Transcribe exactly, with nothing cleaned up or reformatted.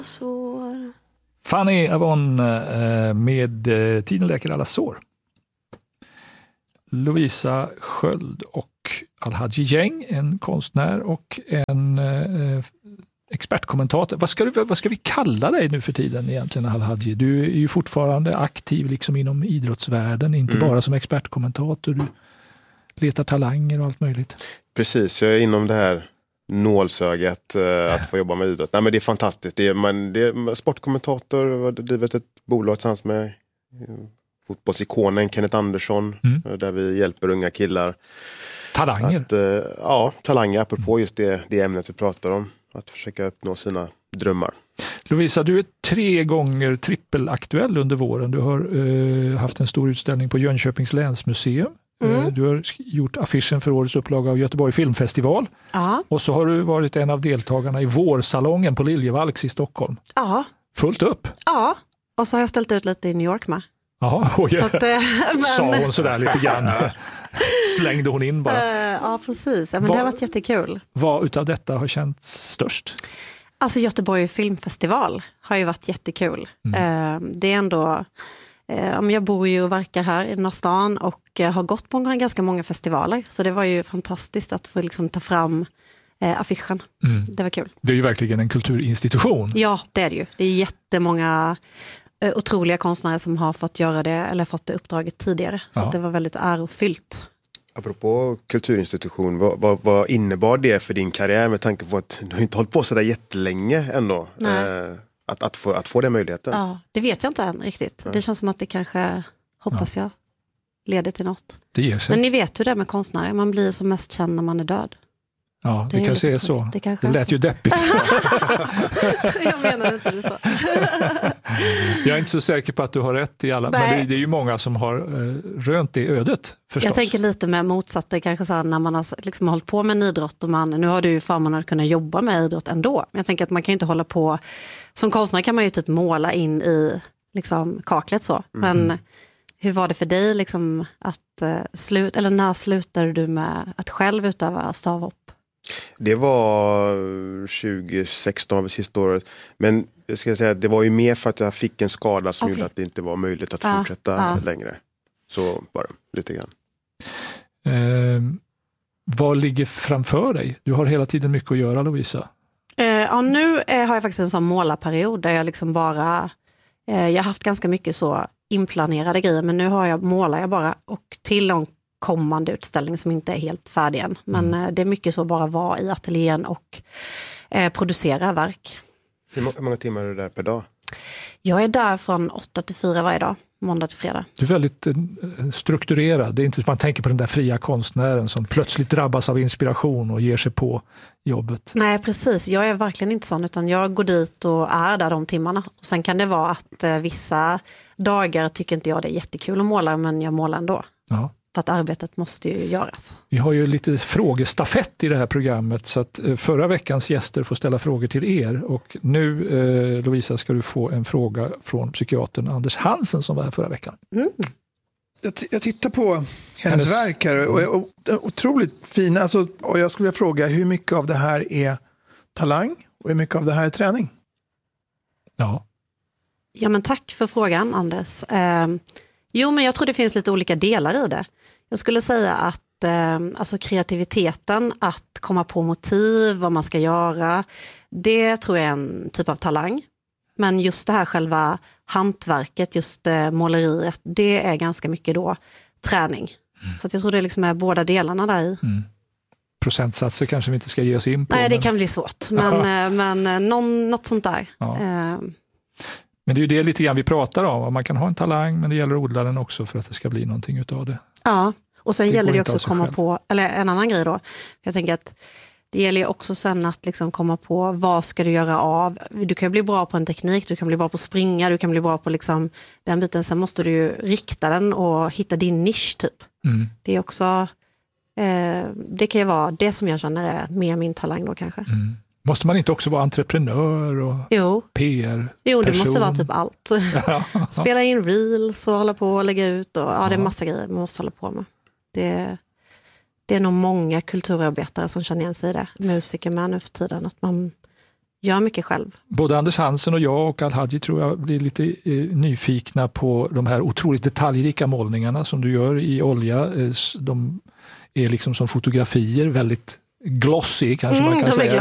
sår. Fanny Avon med Tiden läker alla sår. Lovisa Sköld och Al-Haji Gäng, en konstnär och en eh, expertkommentator. Vad ska, du, vad ska vi kalla dig nu för tiden egentligen, Al-Haji? Du är ju fortfarande aktiv liksom inom idrottsvärlden, inte mm. bara som expertkommentator. Du letar talanger och allt möjligt. Precis, jag är inom det här nålsögat äh. att få jobba med idrott. Nej, men det är fantastiskt. Det är, man, det är sportkommentator, jag har drivit ett bolag tillsammans med fotbollsikonen Kenneth Andersson, mm. där vi hjälper unga killar. Talanger? Att, äh, ja, talanger, apropå just det, det ämnet vi pratar om. Att försöka uppnå sina drömmar. Lovisa, du är tre gånger trippelaktuell under våren. Du har uh, haft en stor utställning på Jönköpings länsmuseum. Mm. Du har gjort affischen för årets upplaga av Göteborg Filmfestival. Ja. Och så har du varit en av deltagarna i vårsalongen på Liljevalchs i Stockholm. Ja. Fullt upp. Ja, och så har jag ställt ut lite i New York med. Jaha, oj. Så att, men... Sa hon sådär lite grann. Slängde hon in bara. Uh, ja, precis. Ja, men vad, det har varit jättekul. Vad utav detta har känts störst? Alltså Göteborg Filmfestival har ju varit jättekul. Mm. Uh, det är ändå... Uh, jag bor ju och verkar här i den här stan och uh, har gått på ganska många festivaler. Så det var ju fantastiskt att få liksom ta fram uh, affischen. Mm. Det var kul. Det är ju verkligen en kulturinstitution. Ja, det är det ju. Det är jättemånga uh, otroliga konstnärer som har fått göra det eller fått det uppdraget tidigare. Så ja. att det var väldigt ärofyllt. Apropå kulturinstitution, vad, vad, vad innebar det för din karriär med tanke på att du inte hållit på så där jättelänge ändå? Eh, att, att, få, att få den möjligheten? Ja, det vet jag inte än riktigt. Ja. Det känns som att det kanske, hoppas ja. jag, leder till något. Det ger sig. Men ni vet hur det är med konstnärer, man blir som mest känd när man är död. Ja, det, det kan se så. Det, det lät så. ju deppigt. Jag menar inte det så. Jag är inte så säker på att du har rätt i alla, Nej. men det, det är ju många som har eh, rönt det ödet förstås. Jag tänker lite med motsatta, kanske så här, när man har liksom hållit på med en idrott och man, nu har du ju förmånen att kunna jobba med idrott ändå. Men jag tänker att man kan inte hålla på, som konstnär kan man ju typ måla in i liksom kaklet så. Men mm. hur var det för dig liksom att eh, slut, eller när slutade du med att själv utöva stavhopp? Det var tjugo sexton, sista året. Men jag ska säga att det var ju mer för att jag fick en skada som okay. gjorde att det inte var möjligt att ja, fortsätta ja. längre. Så bara lite grann. Eh, vad ligger framför dig? Du har hela tiden mycket att göra, Lovisa. Eh, ja, nu eh, har jag faktiskt en sån målarperiod där jag liksom bara... Eh, jag har haft ganska mycket så inplanerade grejer, men nu har jag, målar jag bara och till en kommande utställning som inte är helt färdig än. Men mm. det är mycket så bara vara i ateljén och eh, producera verk. Hur, må- hur många timmar är du där per dag? Jag är där från åtta till fyra varje dag, måndag till fredag. Du är väldigt eh, strukturerad. Det är inte att man tänker på den där fria konstnären som plötsligt drabbas av inspiration och ger sig på jobbet. Nej, precis. Jag är verkligen inte sån, utan jag går dit och är där de timmarna. Och sen kan det vara att eh, vissa dagar tycker inte jag det är jättekul att måla, men jag målar ändå. Ja. För att arbetet måste ju göras. Vi har ju lite frågestafett i det här programmet, så att förra veckans gäster får ställa frågor till er. Och nu, eh, Lovisa, ska du få en fråga från psykiatern Anders Hansen som var här förra veckan. Mm. Jag, t- jag tittar på hennes, hennes verk här och är otroligt fina. Alltså, och jag skulle vilja fråga hur mycket av det här är talang och hur mycket av det här är träning? Ja. Ja, men tack för frågan, Anders. Eh, jo, men jag tror det finns lite olika delar i det. Jag skulle säga att eh, alltså kreativiteten, att komma på motiv, vad man ska göra, det tror jag är en typ av talang. Men just det här själva hantverket, just eh, måleriet, det är ganska mycket då träning. Mm. Så att jag tror det liksom är båda delarna där i. Mm. Procentsatser kanske vi inte ska ge oss in på. Nej, det men... kan bli svårt. Men, eh, men eh, någon, något sånt där. Ja. Eh, Men det är ju det lite grann vi pratar om. Man kan ha en talang, men det gäller att odla den också för att det ska bli någonting utav det. Ja, och sen det gäller det också att komma själv. på, eller en annan grej då. Jag tänker att det gäller ju också sen att liksom komma på vad ska du göra av. Du kan ju bli bra på en teknik, du kan bli bra på att springa, du kan bli bra på liksom den biten. Sen måste du ju rikta den och hitta din nisch typ. Mm. Det är också, eh, det kan ju vara det som jag känner är mer min talang då kanske. Mm. Måste man inte också vara entreprenör och jo. P R-person? Jo, det måste vara typ allt. Spela in reels och hålla på och lägga ut. Och, ja, det är massa grejer man måste hålla på med. Det, det är nog många kulturarbetare som känner igen sig i det. Musiker med nu för tiden. Att man gör mycket själv. Både Anders Hansen och jag och Al-Hadji tror jag blir lite eh, nyfikna på de här otroligt detaljrika målningarna som du gör i olja. Eh, de är liksom som fotografier, väldigt glossy kanske Mm, man kan de är säga.